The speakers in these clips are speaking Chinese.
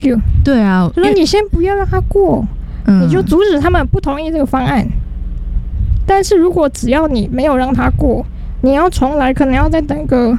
argue， 对啊， 就说你先不要让他过，你就阻止他们不同意这个方案。但是如果只要你没有让他过，你要重来，可能要再等个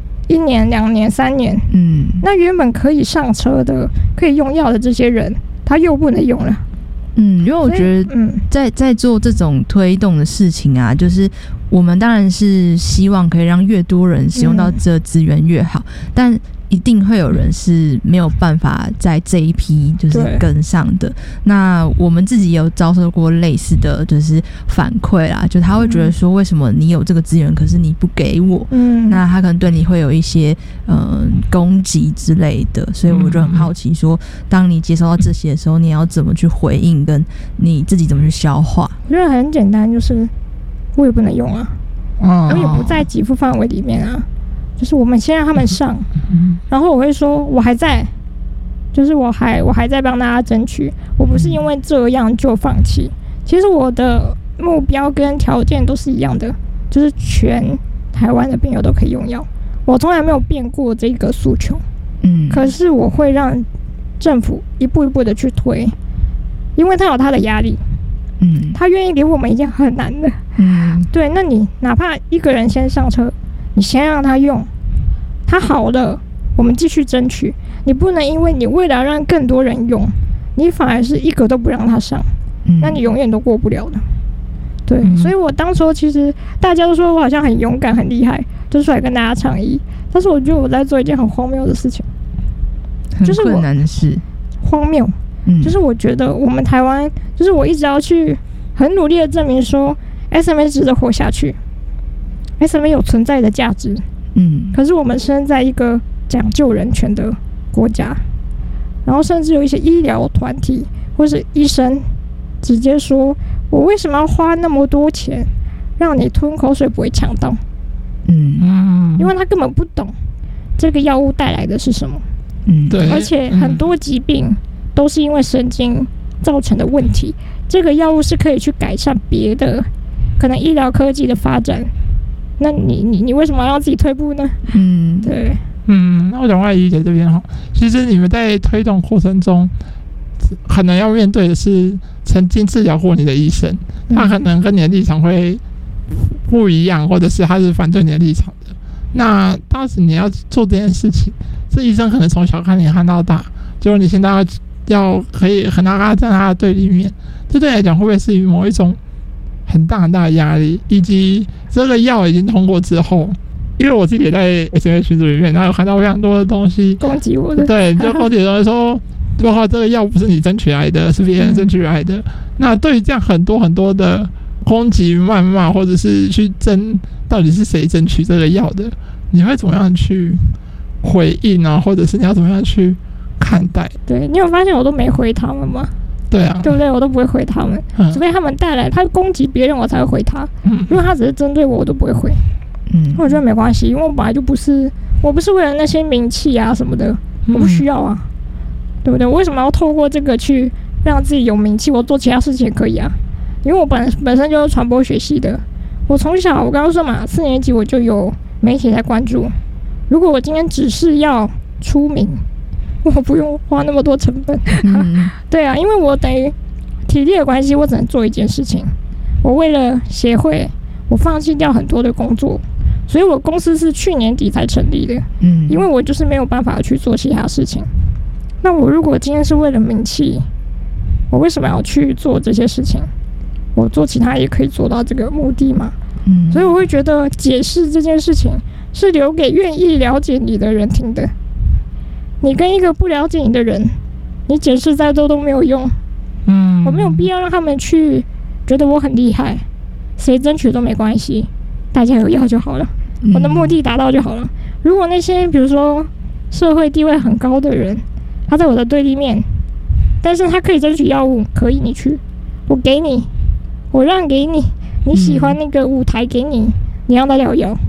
1年、2年、3年。那原本可以上车的、可以用药的这些人，他又不能用了。 因为我觉得在做这种推动的事情啊，就是我们当然是希望可以让越多人使用到这资源越好，但一定会有人是没有办法在这一批就是跟上的。那我们自己有遭受过类似的就是反馈啦，就他会觉得说，为什么你有这个资源，可是你不给我？那他可能对你会有一些攻击之类的。所以我就很好奇说，当你接收到这些的时候，你要怎么去回应，跟你自己怎么去消化？ 我觉得很简单，就是我也不能用啊，我也不在给付范围里面啊。就是我们先让他们上，然后我会说我还在，就是我还在帮大家争取，我不是因为这样就放弃。其实我的目标跟条件都是一样的，就是全台湾的病友都可以用药，我从来没有变过这个诉求。可是我会让政府一步一步的去推，因为他有他的压力，他愿意给我们一件很难的，对，那你哪怕一个人先上车，你先让他用，他好了，我们继续争取。你不能因为你为了让更多人用，你反而是一个都不让他上，那你永远都过不了的。对，所以我当初其实大家都说我好像很勇敢、很厉害，就出来跟大家倡议。但是我觉得我在做一件很荒谬的事情，就是很困难的事， 荒谬。就是我觉得我们台湾，就是我一直要去很努力的证明说 SMA 值得活下去。SMA 有存在的价值，可是我们身在一个讲究人权的国家，然后甚至有一些医疗团体或是医生直接说，我为什么要花那么多钱让你吞口水不会呛到？因为他根本不懂这个药物带来的是什么。 对， 而且很多疾病都是因为神经造成的问题，这个药物是可以去改善别的可能医疗科技的发展。那你为什么要让自己退步呢？对， 那我想理解这边哈，其实你们在推动过程中，可能要面对的是曾经治疗过你的医生，他可能跟你的立场会不一样，或者是他是反对你的立场的。那当时你要做这件事情，这医生可能从小看你看到大，结果你现在要可以很大站在他的对立面，这对你来讲会不会是某一种很大很大的压力？以及这个药已经通过之后，因为我自己也在 SMA 群组里面，然后有看到非常多的东西攻击我的， 对，就攻击的人说，包括这个药不是你争取来的，是别人争取来的。那对于这样很多很多的攻击、谩骂，或者是去争到底是谁争取这个药的，你会怎么样去回应啊？或者是你要怎么样去看待？ 对，你有发现我都没回他们吗？ 对啊， 对不对？我都不会回他们，除非他们带来他攻击别人，我才会回他。如果他只是针对我，我都不会回。我觉得没关系，因为我本来就不是，我不是为了那些名气啊什么的，我不需要啊，对不对？我为什么要透过这个去让自己有名气？我做其他事情也可以啊，因为我本身就是传播学系的。我从小，我刚刚说嘛，4年级我就有媒体在关注。如果我今天只是要出名，我不用花那么多成本。对啊，因为我等于体力的关系，我只能做一件事情。我为了协会，我放弃掉很多的工作，所以我公司是去年底才成立的。因为我就是没有办法去做其他事情。那我如果今天是为了名气，我为什么要去做这些事情？我做其他也可以做到这个目的嘛。所以我会觉得解释这件事情是留给愿意了解你的人听的。你跟一个不了解你的人，你解释再多都没有用。我没有必要让他们去觉得我很厉害，谁争取都没关系，大家有药就好了，我的目的达到就好了。如果那些比如说社会地位很高的人，他在我的对立面，但是他可以争取药物，可以你去，我给你，我让给你，你喜欢那个舞台给你，你让他聊药。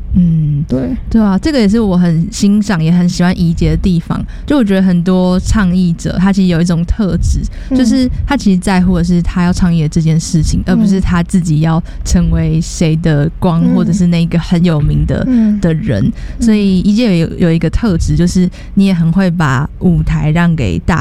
对啊，这个也是我很欣赏也很喜欢怡姐的地方。就我觉得很多倡议者他其实有一种特质，就是他其实在乎的是他要倡议的这件事情，而不是他自己要成为谁的光，或者是那个很有名的人。所以怡姐有一个特质，就是你也很会把舞台让给大